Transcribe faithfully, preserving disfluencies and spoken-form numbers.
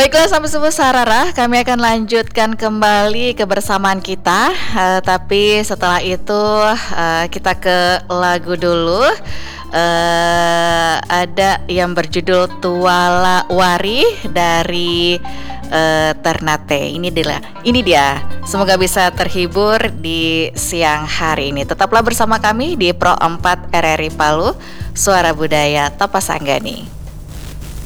Baiklah Sobat Subuh Sarara, kami akan lanjutkan kembali kebersamaan kita. Uh, tapi setelah itu uh, kita ke lagu dulu. Uh, ada yang berjudul Tuala Wari dari uh, Ternate. Ini dia, ini dia. Semoga bisa terhibur di siang hari ini. Tetaplah bersama kami di Pro empat R R I Palu, Suara Budaya Tapasanggani.